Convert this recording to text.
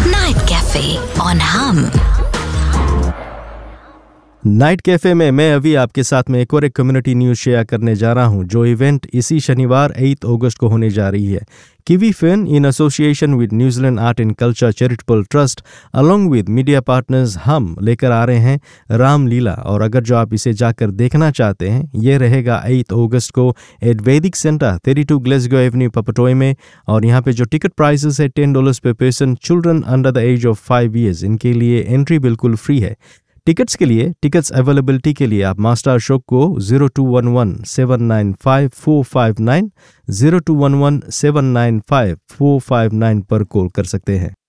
Night Cafe on Hum। Night cafe में मैं अभी आपके साथ में एक और कम्युनिटी न्यूज़ शेयर करने जा रहा हूं, जो इवेंट इसी शनिवार 8 अगस्त को होने जा रही है। Kiwi fin in association with New Zealand art and culture charitable trust along with media partners हम लेकर आ रहे हैं रामलीला। और अगर जो आप इसे जाकर देखना चाहते हैं, ये रहेगा 8 अगस्त को एट वैदिक सेंटर 32 ग्लेसगो एवेन्यू पपटोय में। और यहाँ पे जो टिकट प्राइसेस है $10 पर person. Children under the age of 5 years, इनके लिए एंट्री बिल्कुल फ्री है। टिकट्स के लिए, टिकट्स अवेलेबिलिटी के लिए आप मास्टर अशोक को 0211-795-459 0211-795-459 पर कॉल कर सकते हैं।